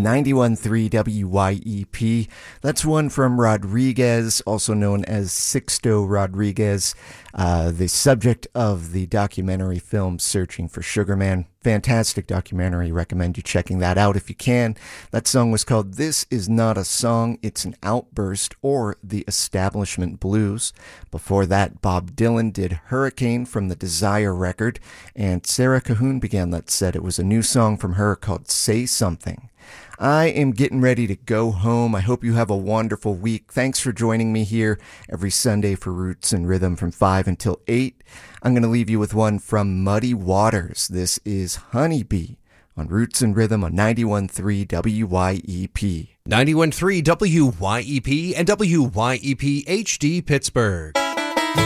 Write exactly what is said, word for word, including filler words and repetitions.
ninety-one point three W Y E P. That's one from Rodriguez, also known as Sixto Rodriguez, uh, the subject of the documentary film Searching for Sugar Man. Fantastic documentary. Recommend you checking that out if you can. That song was called This Is Not a Song, It's an Outburst, or The Establishment Blues. Before that, Bob Dylan did Hurricane from the Desire record, and Sarah Cahoon began that set. It was a new song from her called Say Something. I am getting ready to go home. I hope you have a wonderful week. Thanks for joining me here every Sunday for Roots and Rhythm from five until eight. I'm going to leave you with one from Muddy Waters. This is Honeybee on Roots and Rhythm on ninety-one point three W Y E P. ninety-one point three W Y E P and W Y E P H D Pittsburgh.